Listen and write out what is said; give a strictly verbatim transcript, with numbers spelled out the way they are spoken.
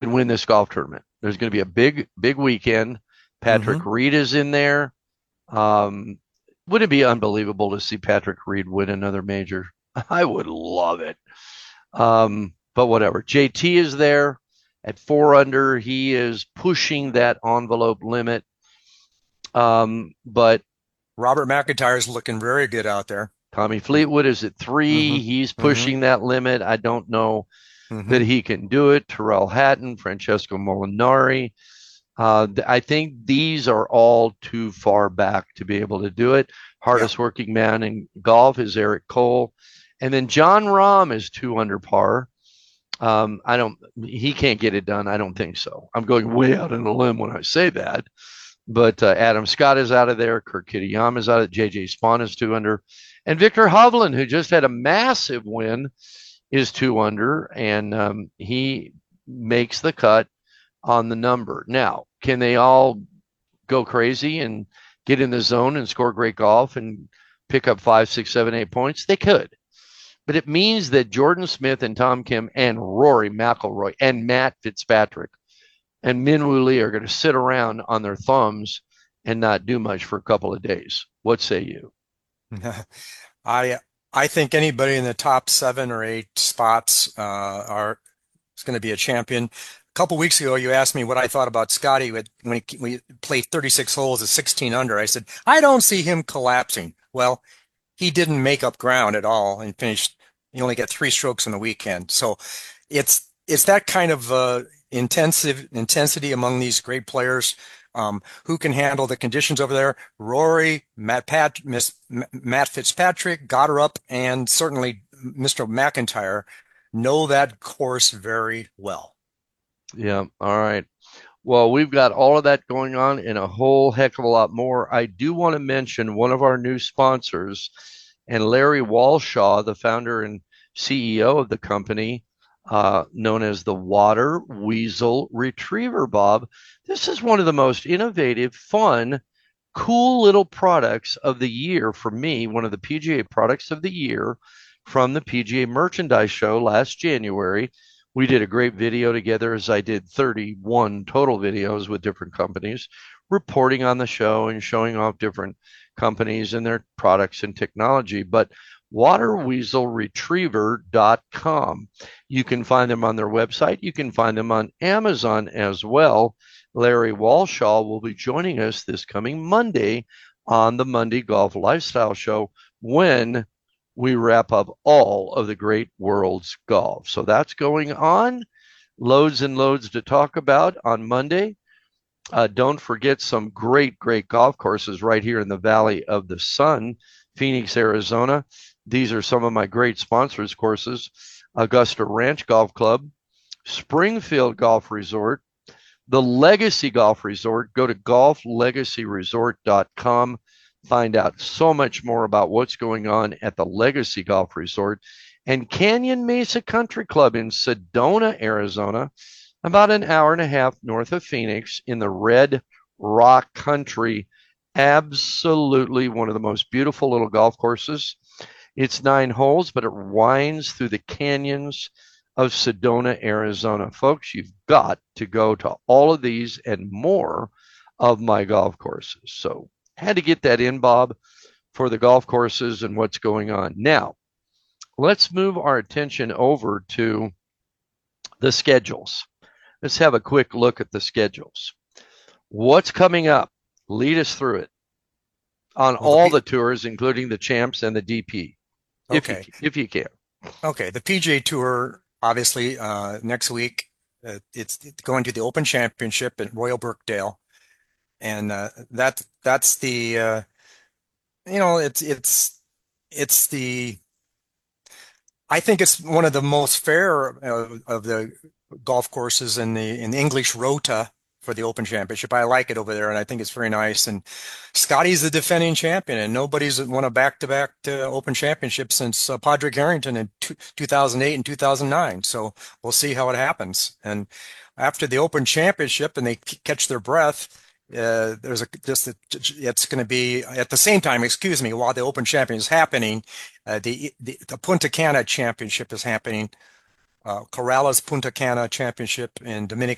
can win this golf tournament. There's going to be a big, big weekend. Patrick Mm-hmm. Reed is in there. Um, would it be unbelievable to see Patrick Reed win another major? I would love it. Um, but whatever. J T is there at four under. He is pushing that envelope limit. Um, but Robert McIntyre is looking very good out there. Tommy Fleetwood is at Mm-hmm. three. He's Mm-hmm. pushing that limit. I don't know Mm-hmm. that he can do it. Terrell Hatton, Francesco Molinari. Uh, I think these are all too far back to be able to do it. Yeah. Hardest working man in golf is Eric Cole. And then Jon Rahm is two under par. Um, I don't, he can't get it done. I don't think so. I'm going way out on a limb when I say that. But uh, Adam Scott is out of there. Kurt Kitayama is out of J J Spawn is two under. And Victor Hovland, who just had a massive win, is two under. And um, he makes the cut on the number. Now, can they all go crazy and get in the zone and score great golf and pick up five, six, seven, eight points? They could. But it means that Jordan Smith and Tom Kim and Rory McIlroy and Matt Fitzpatrick and Min Woo Lee are going to sit around on their thumbs and not do much for a couple of days. What say you? I I think anybody in the top seven or eight spots uh, are is going to be a champion. A couple weeks ago, you asked me what I thought about Scotty when he, when he played thirty-six holes at sixteen under. I said, I don't see him collapsing. Well, he didn't make up ground at all and finished. He only got three strokes on the weekend. So it's it's that kind of uh, intensive intensity among these great players. Um, who can handle the conditions over there? Rory, Matt Pat, Miss, Matt Fitzpatrick, Goddard, and certainly Mister McIntyre know that course very well. Yeah. All right. Well, we've got all of that going on and a whole heck of a lot more. I do want to mention one of our new sponsors, and Larry Walshaw, the founder and C E O of the company, uh, known as the Water Weasel Retriever, Bob. This is one of the most innovative, fun, cool little products of the year for me, one of the P G A products of the year from the P G A Merchandise Show last January. We did a great video together, as I did thirty-one total videos with different companies, reporting on the show and showing off different companies and their products and technology. But water weasel retriever dot com. You can find them on their website. You can find them on Amazon as well. Larry Walshaw will be joining us this coming Monday on the Monday Golf Lifestyle Show when we wrap up all of the great world's golf. So that's going on. Loads and loads to talk about on Monday. Uh, don't forget some great, great golf courses right here in the Valley of the Sun, Phoenix, Arizona. These are some of my great sponsors courses. Augusta Ranch Golf Club, Springfield Golf Resort, the Legacy Golf Resort. Go to golf legacy resort dot com. Find out so much more about what's going on at the Legacy Golf Resort, and Canyon Mesa Country Club in Sedona, Arizona, about an hour and a half north of Phoenix in the Red Rock Country. Absolutely one of the most beautiful little golf courses. It's nine holes, but it winds through the canyons of Sedona, Arizona. Folks, you've got to go to all of these and more of my golf courses. So had to get that in, Bob, for the golf courses and what's going on. Now, let's move our attention over to the schedules. Let's have a quick look at the schedules. What's coming up? Lead us through it on Well, the all P the tours, including the Champs and the D P, if you okay, if you can. okay, the P G A Tour obviously uh, next week. Uh, it's, it's going to the Open Championship at Royal Birkdale, and uh, that that's the uh, you know it's it's it's the I think it's one of the most fair uh, of the golf courses in the in the English Rota for the Open Championship. I like it over there, and I think it's very nice. And Scotty's the defending champion, and nobody's won a back-to-back uh, Open Championship since uh, Padraig Harrington in two, 2008 and two thousand nine. So we'll see how it happens. And after the Open Championship, and they catch their breath. Uh, there's a just a, it's going to be at the same time, excuse me, while the Open Champion is happening, uh, the, the the Punta Cana Championship is happening. Uh, Corrales Punta Cana Championship in Dominican